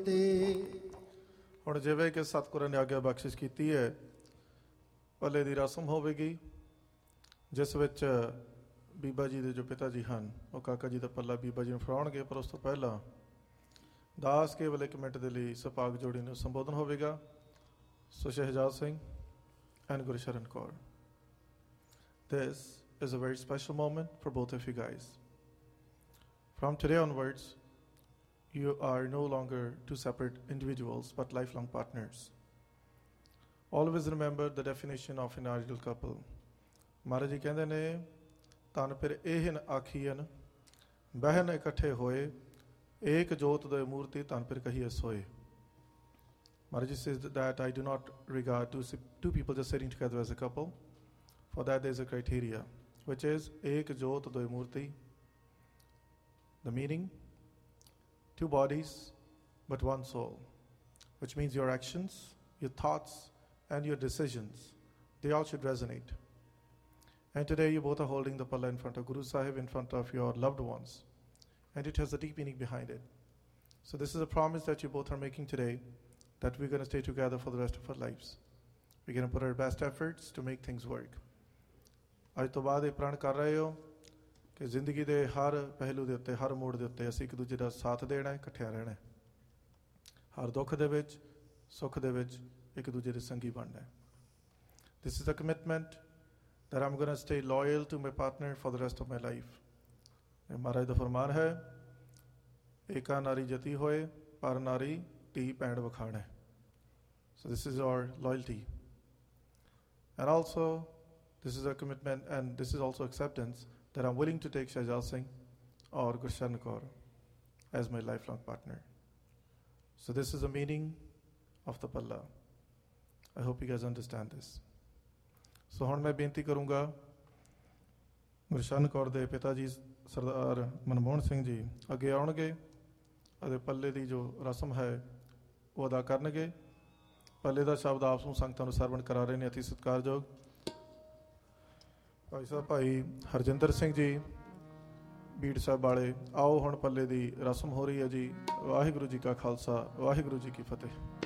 ਹੁਣ ਜਿਵੇਂ ਕਿ ਸਤਿਗੁਰਾਂ ਨੇ ਆਗਿਆ ਬਖਸ਼ਿਸ਼ ਕੀਤੀ ਹੈ, ਪੱਲੇ ਦੀ ਰਸਮ ਹੋਵੇਗੀ ਜਿਸ ਵਿੱਚ ਬੀਬਾ ਜੀ ਦੇ ਜੋ ਪਿਤਾ ਜੀ ਹਨ ਉਹ ਕਾਕਾ ਜੀ ਦਾ ਪੱਲਾ ਬੀਬਾ ਜੀ ਨੂੰ ਫੜਾਉਣਗੇ। ਪਰ ਉਸ ਤੋਂ ਪਹਿਲਾਂ ਦਾਸ ਕੇਵਲ 1 ਮਿੰਟ ਦੇ ਲਈ ਸੁਭਾਗ ਜੋੜੀ ਨੂੰ ਸੰਬੋਧਨ ਹੋਵੇਗਾ। ਸੋ Shehzad Singh and Gursharan Kaur. This is a very special moment for both of you guys. From today onwards, you are no longer two separate individuals but lifelong partners. Always remember the definition of an ideal couple. Maharaj ji ਕਹਿੰਦੇ ਨੇ ਤਨ ਫਿਰ ਇਹਨ ਆਖੀਨ ਬਹਿਨ ਇਕੱਠੇ ਹੋਏ ਏਕ ਜੋਤ ਦੇ ਮੂਰਤੀ ਤਨ ਫਿਰ ਕਹੀਏ ਸੋਏ. Maharaj says that I do not regard two people just sitting together as a couple. For that there is a criteria, which is Ek Jot Doi Murti. The meaning, 2 bodies but 1 soul, which means your actions, your thoughts and your decisions, they all should resonate. And today you both are holding the palla in front of Guru Sahib, in front of your loved ones, and it has a deep meaning behind it. So this is a promise that you both are making today, that we're going to stay together for the rest of our lives. We're going to put our best efforts to make things work. ਅੱਜ ਤੋਂ ਬਾਅਦ ਇਹ ਪ੍ਰਣ ਕਰ ਰਹੇ ਹੋ ਕਿ ਜ਼ਿੰਦਗੀ ਦੇ ਹਰ ਪਹਿਲੂ ਦੇ ਉੱਤੇ, ਹਰ ਮੋੜ ਦੇ ਉੱਤੇ ਅਸੀਂ ਇੱਕ ਦੂਜੇ ਦਾ ਸਾਥ ਦੇਣਾ ਹੈ, ਇਕੱਠਿਆਂ ਰਹਿਣਾ ਹੈ। ਹਰ ਦੁੱਖ ਦੇ ਵਿੱਚ, ਸੁੱਖ ਦੇ ਵਿੱਚ ਇੱਕ ਦੂਜੇ ਦੇ ਸੰਗੀ ਬਣਨਾ ਹੈ। This is a commitment that I'm going to stay loyal to my partner for the rest of my life. ਇਹ ਮਹਾਰਾਜ ਦਾ ਫਰਮਾਨ ਹੈ, ਏਕਾ ਨਾਰੀ ਜਤੀ ਹੋਏ ਪਰ ਨਾਰੀ ਟੀ ਪੈਂਡ ਵਖਾਣਾ ਹੈ। So this is our loyalty. And also, this is a commitment and this is also acceptance that I'm willing to take Shahjal Singh or Gursharan Kaur as my lifelong partner. So this is the meaning of the palla. I hope you guys understand this. So ਹੁਣ ਮੈਂ ਬੇਨਤੀ ਕਰੂੰਗਾ ਗੁਰਸ਼ਰਨ ਕੌਰ ਦੇ ਪਿਤਾ ਜੀ ਸਰਦਾਰ ਮਨਮੋਹਨ ਸਿੰਘ ਜੀ ਅੱਗੇ ਆਉਣਗੇ ਅਤੇ ਪੱਲੇ ਦੀ ਜੋ ਰਸਮ ਹੈ ਉਹ ਅਦਾ ਕਰਨਗੇ। ਪੱਲੇ ਦਾ ਸ਼ਬਦ ਆਪ ਨੂੰ ਸੰਗਤਾਂ ਨੂੰ ਸਰਵਣ ਕਰਾ ਰਹੇ ਨੇ ਅਤੀ ਸਤਿਕਾਰਯੋਗ ਭਾਈ ਸਾਹਿਬ ਭਾਈ ਹਰਜਿੰਦਰ ਸਿੰਘ ਜੀ ਬੀੜ ਸਾਹਿਬ ਵਾਲੇ। ਆਓ ਹੁਣ ਪੱਲੇ ਦੀ ਰਸਮ ਹੋ ਰਹੀ ਹੈ ਜੀ। ਵਾਹਿਗੁਰੂ ਜੀ ਕਾ ਖਾਲਸਾ, ਵਾਹਿਗੁਰੂ ਜੀ ਕੀ ਫਤਿਹ।